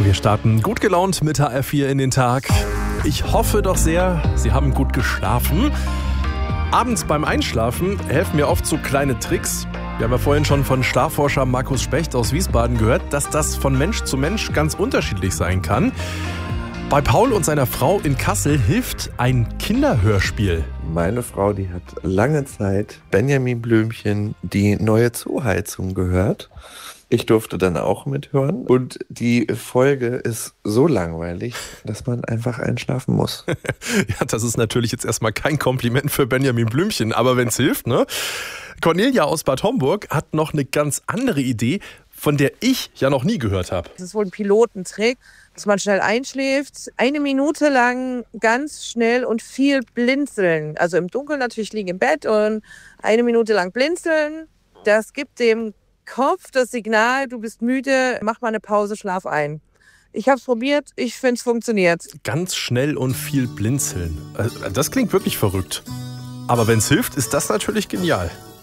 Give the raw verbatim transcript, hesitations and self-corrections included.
Wir starten gut gelaunt mit H R vier in den Tag. Ich hoffe doch sehr, Sie haben gut geschlafen. Abends beim Einschlafen helfen mir oft so kleine Tricks. Wir haben ja vorhin schon von Schlafforscher Markus Specht aus Wiesbaden gehört, dass das von Mensch zu Mensch ganz unterschiedlich sein kann. Bei Paul und seiner Frau in Kassel hilft ein Kinderhörspiel. Meine Frau, die hat lange Zeit Benjamin Blümchen die neue Zooheizung gehört. Ich durfte dann auch mithören und die Folge ist so langweilig, dass man einfach einschlafen muss. Ja, das ist natürlich jetzt erstmal kein Kompliment für Benjamin Blümchen, aber wenn es hilft, ne? Cornelia aus Bad Homburg hat noch eine ganz andere Idee, von der ich ja noch nie gehört habe. Das ist wohl ein Pilotentrick, dass man schnell einschläft, eine Minute lang ganz schnell und viel blinzeln. Also im Dunkeln natürlich liegen im Bett und eine Minute lang blinzeln. Das gibt dem Kopf das Signal, du bist müde, mach mal eine Pause, schlaf ein. Ich habe es probiert, ich finde es funktioniert. Ganz schnell und viel blinzeln. Das klingt wirklich verrückt. Aber wenn es hilft, ist das natürlich genial.